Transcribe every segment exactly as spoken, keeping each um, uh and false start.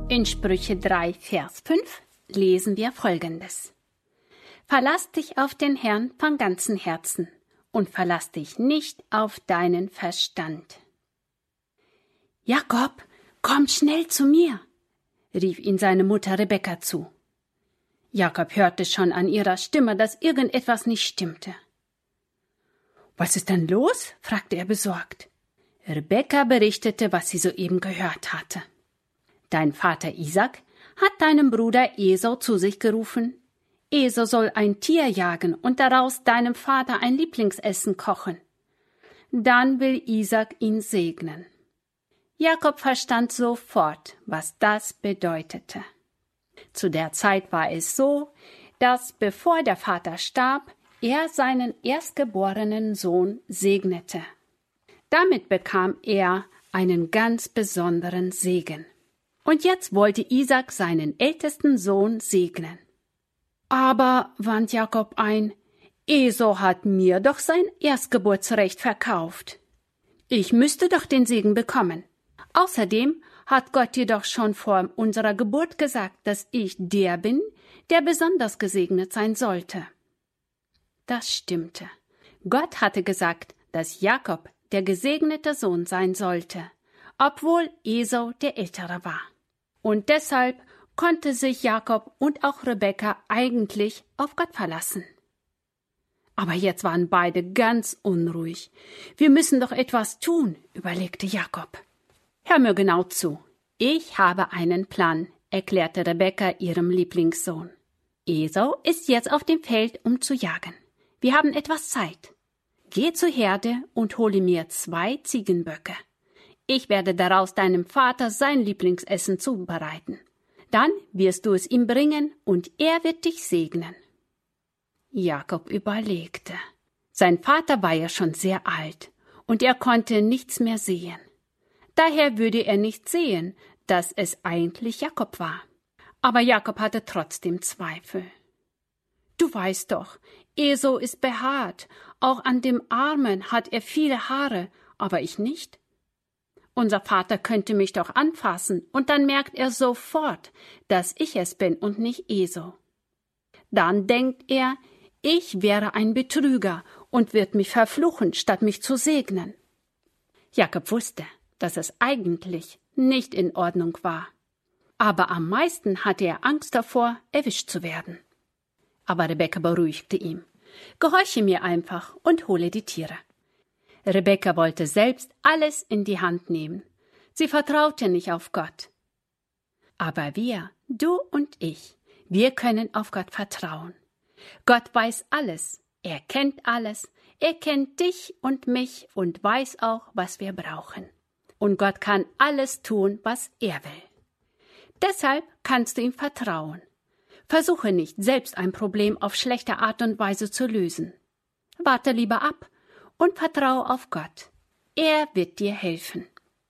In Sprüche drei, Vers fünf lesen wir Folgendes. Verlass dich auf den Herrn von ganzem Herzen und verlass dich nicht auf deinen Verstand. Jakob, komm schnell zu mir, rief ihn seine Mutter Rebekka zu. Jakob hörte schon an ihrer Stimme, dass irgendetwas nicht stimmte. »Was ist denn los?« fragte er besorgt. Rebekka berichtete, was sie soeben gehört hatte. »Dein Vater Isaak hat deinen Bruder Esau zu sich gerufen. Esau soll ein Tier jagen und daraus deinem Vater ein Lieblingsessen kochen. Dann will Isaak ihn segnen.« Jakob verstand sofort, was das bedeutete. Zu der Zeit war es so, dass, bevor der Vater starb, er seinen erstgeborenen Sohn segnete. Damit bekam er einen ganz besonderen Segen. Und jetzt wollte Isaak seinen ältesten Sohn segnen. Aber, wandte Jakob ein, Esau hat mir doch sein Erstgeburtsrecht verkauft. Ich müsste doch den Segen bekommen. Außerdem hat Gott dir doch schon vor unserer Geburt gesagt, dass ich der bin, der besonders gesegnet sein sollte. Das stimmte. Gott hatte gesagt, dass Jakob der gesegnete Sohn sein sollte, obwohl Esau der Ältere war. Und deshalb konnte sich Jakob und auch Rebekka eigentlich auf Gott verlassen. Aber jetzt waren beide ganz unruhig. Wir müssen doch etwas tun, überlegte Jakob. Hör mir genau zu. Ich habe einen Plan, erklärte Rebekka ihrem Lieblingssohn. Esau ist jetzt auf dem Feld, um zu jagen. Wir haben etwas Zeit. Geh zur Herde und hole mir zwei Ziegenböcke. Ich werde daraus deinem Vater sein Lieblingsessen zubereiten. Dann wirst du es ihm bringen und er wird dich segnen. Jakob überlegte. Sein Vater war ja schon sehr alt und er konnte nichts mehr sehen. Daher würde er nicht sehen, dass es eigentlich Jakob war. Aber Jakob hatte trotzdem Zweifel. Du weißt doch, Esau ist behaart, auch an dem Armen hat er viele Haare, aber ich nicht. Unser Vater könnte mich doch anfassen, und dann merkt er sofort, dass ich es bin und nicht Esau. Dann denkt er, ich wäre ein Betrüger und wird mich verfluchen, statt mich zu segnen. Jakob wusste, dass es eigentlich nicht in Ordnung war. Aber am meisten hatte er Angst davor, erwischt zu werden. Aber Rebekka beruhigte ihn. Gehorche mir einfach und hole die Tiere. Rebekka wollte selbst alles in die Hand nehmen. Sie vertraute nicht auf Gott. Aber wir, du und ich, wir können auf Gott vertrauen. Gott weiß alles, er kennt alles, er kennt dich und mich und weiß auch, was wir brauchen. Und Gott kann alles tun, was er will. Deshalb kannst du ihm vertrauen. Versuche nicht, selbst ein Problem auf schlechte Art und Weise zu lösen. Warte lieber ab und vertraue auf Gott. Er wird dir helfen.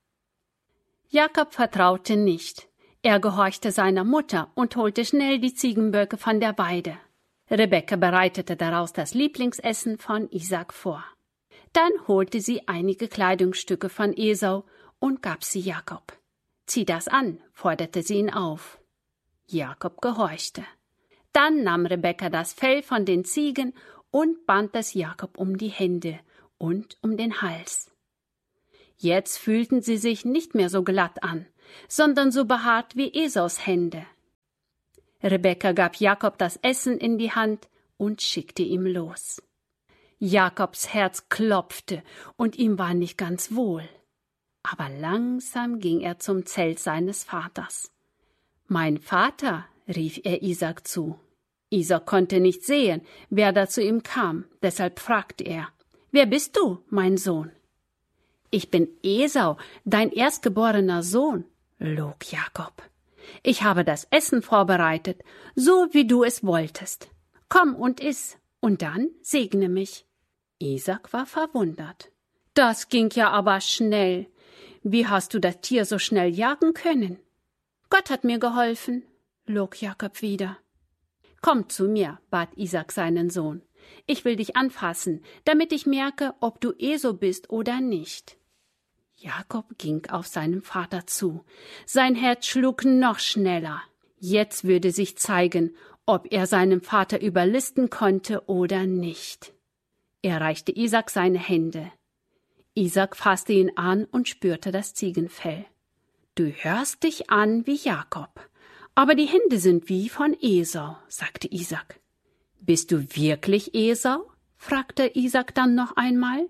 Jakob vertraute nicht. Er gehorchte seiner Mutter und holte schnell die Ziegenböcke von der Weide. Rebekka bereitete daraus das Lieblingsessen von Isaak vor. Dann holte sie einige Kleidungsstücke von Esau und gab sie Jakob. »Zieh das an«, forderte sie ihn auf. Jakob gehorchte. Dann nahm Rebekka das Fell von den Ziegen und band es Jakob um die Hände und um den Hals. Jetzt fühlten sie sich nicht mehr so glatt an, sondern so behaart wie Esaus Hände. Rebekka gab Jakob das Essen in die Hand und schickte ihm los. Jakobs Herz klopfte und ihm war nicht ganz wohl. Aber langsam ging er zum Zelt seines Vaters. »Mein Vater«, rief er Isaak zu. Isaak konnte nicht sehen, wer da zu ihm kam, deshalb fragte er, »Wer bist du, mein Sohn?« »Ich bin Esau, dein erstgeborener Sohn«, log Jakob. »Ich habe das Essen vorbereitet, so wie du es wolltest. Komm und iss, und dann segne mich.« Isaak war verwundert. »Das ging ja aber schnell. Wie hast du das Tier so schnell jagen können?« »Gott hat mir geholfen«, log Jakob wieder. »Komm zu mir«, bat Isaak seinen Sohn. »Ich will dich anfassen, damit ich merke, ob du Esau bist oder nicht.« Jakob ging auf seinen Vater zu. Sein Herz schlug noch schneller. Jetzt würde sich zeigen, ob er seinem Vater überlisten konnte oder nicht. Er reichte Isaak seine Hände. Isaak fasste ihn an und spürte das Ziegenfell. »Du hörst dich an wie Jakob, aber die Hände sind wie von Esau«, sagte Isaak. »Bist du wirklich Esau?« fragte Isaak dann noch einmal.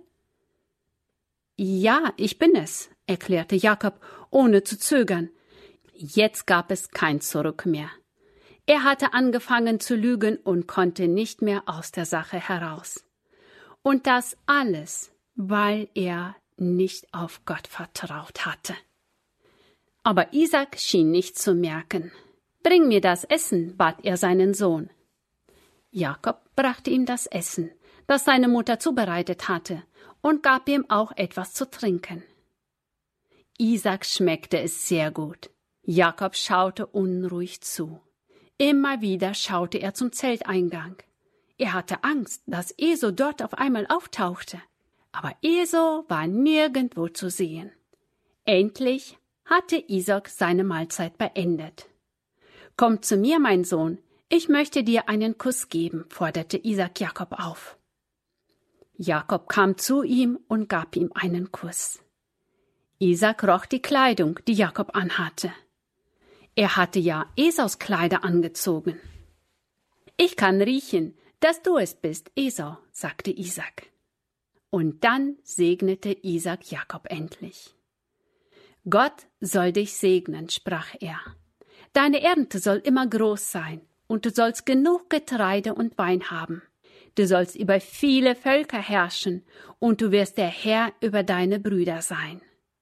»Ja, ich bin es«, erklärte Jakob, ohne zu zögern. Jetzt gab es kein Zurück mehr. Er hatte angefangen zu lügen und konnte nicht mehr aus der Sache heraus. Und das alles, weil er nicht auf Gott vertraut hatte. Aber Isaak schien nicht zu merken. »Bring mir das Essen«, bat er seinen Sohn. Jakob brachte ihm das Essen, das seine Mutter zubereitet hatte, und gab ihm auch etwas zu trinken. Isaak schmeckte es sehr gut. Jakob schaute unruhig zu. Immer wieder schaute er zum Zelteingang. Er hatte Angst, dass Esau dort auf einmal auftauchte. Aber Esau war nirgendwo zu sehen. Endlich hatte Isaak seine Mahlzeit beendet. »Komm zu mir, mein Sohn, ich möchte dir einen Kuss geben«, forderte Isaak Jakob auf. Jakob kam zu ihm und gab ihm einen Kuss. Isaak roch die Kleidung, die Jakob anhatte. Er hatte ja Esaus Kleider angezogen. »Ich kann riechen, dass du es bist, Esau«, sagte Isaak. Und dann segnete Isaak Jakob endlich. »Gott soll dich segnen«, sprach er. »Deine Ernte soll immer groß sein, und du sollst genug Getreide und Wein haben. Du sollst über viele Völker herrschen, und du wirst der Herr über deine Brüder sein.«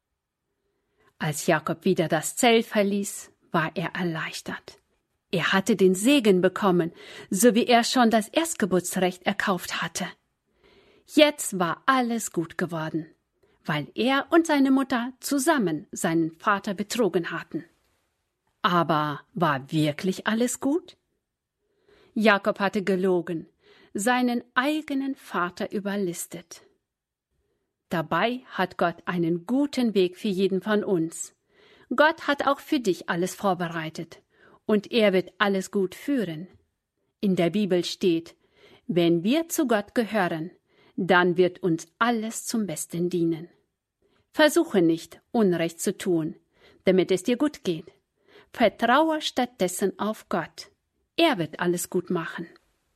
Als Jakob wieder das Zelt verließ, war er erleichtert. Er hatte den Segen bekommen, so wie er schon das Erstgeburtsrecht erkauft hatte. Jetzt war alles gut geworden, weil er und seine Mutter zusammen seinen Vater betrogen hatten. Aber war wirklich alles gut? Jakob hatte gelogen, seinen eigenen Vater überlistet. Dabei hat Gott einen guten Weg für jeden von uns. Gott hat auch für dich alles vorbereitet, und er wird alles gut führen. In der Bibel steht, wenn wir zu Gott gehören, dann wird uns alles zum Besten dienen. Versuche nicht, Unrecht zu tun, damit es dir gut geht. Vertraue stattdessen auf Gott. Er wird alles gut machen.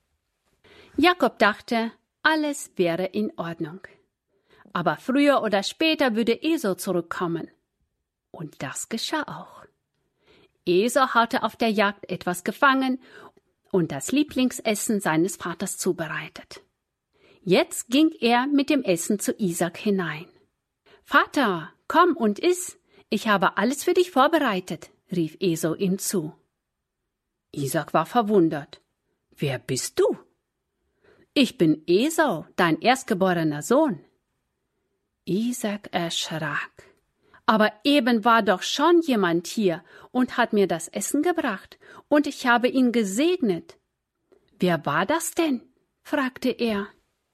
Jakob dachte, alles wäre in Ordnung. Aber früher oder später würde Esau zurückkommen. Und das geschah auch. Esau hatte auf der Jagd etwas gefangen und das Lieblingsessen seines Vaters zubereitet. Jetzt ging er mit dem Essen zu Isaak hinein. »Vater, komm und iss, ich habe alles für dich vorbereitet«, rief Esau ihm zu. Isaak war verwundert. »Wer bist du?« »Ich bin Esau, dein erstgeborener Sohn.« Isaak erschrak. »Aber eben war doch schon jemand hier und hat mir das Essen gebracht, und ich habe ihn gesegnet.« »Wer war das denn?« fragte er.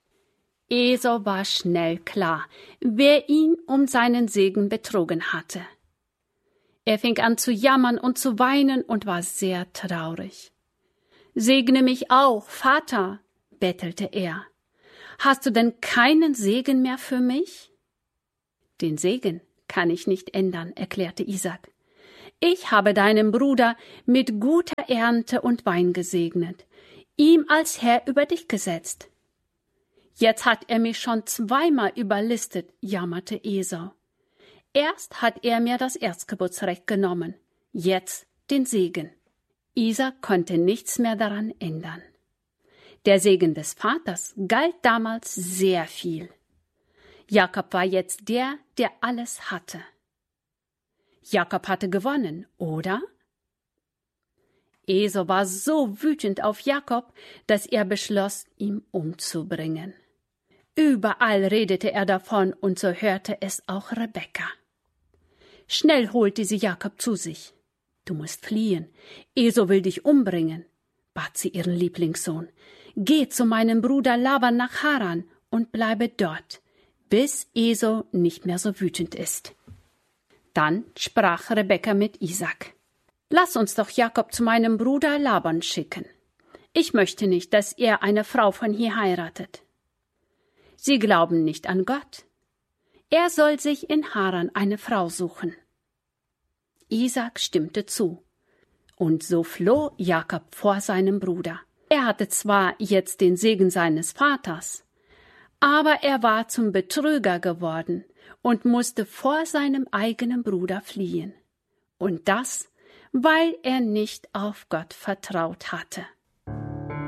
Esau war schnell klar, wer ihn um seinen Segen betrogen hatte. Er fing an zu jammern und zu weinen und war sehr traurig. »Segne mich auch, Vater«, bettelte er. »Hast du denn keinen Segen mehr für mich?« »Den Segen kann ich nicht ändern«, erklärte Isaak. »Ich habe deinem Bruder mit guter Ernte und Wein gesegnet, ihm als Herr über dich gesetzt.« »Jetzt hat er mich schon zweimal überlistet«, jammerte Esau. »Erst hat er mir das Erstgeburtsrecht genommen, jetzt den Segen.« Isaak konnte nichts mehr daran ändern. Der Segen des Vaters galt damals sehr viel. Jakob war jetzt der, der alles hatte. Jakob hatte gewonnen, oder? Esau war so wütend auf Jakob, dass er beschloss, ihn umzubringen. Überall redete er davon, und so hörte es auch Rebekka. Schnell holte sie Jakob zu sich. »Du musst fliehen, Esau will dich umbringen«, bat sie ihren Lieblingssohn. »Geh zu meinem Bruder Laban nach Haran und bleibe dort, bis Esau nicht mehr so wütend ist. Dann sprach Rebekka mit Isaak: Lass uns doch Jakob zu meinem Bruder Laban schicken. Ich möchte nicht, dass er eine Frau von hier heiratet. Sie glauben nicht an Gott. Er soll sich in Haran eine Frau suchen. Isaak stimmte zu. Und so floh Jakob vor seinem Bruder. Er hatte zwar jetzt den Segen seines Vaters, aber er war zum Betrüger geworden und musste vor seinem eigenen Bruder fliehen. Und das, weil er nicht auf Gott vertraut hatte.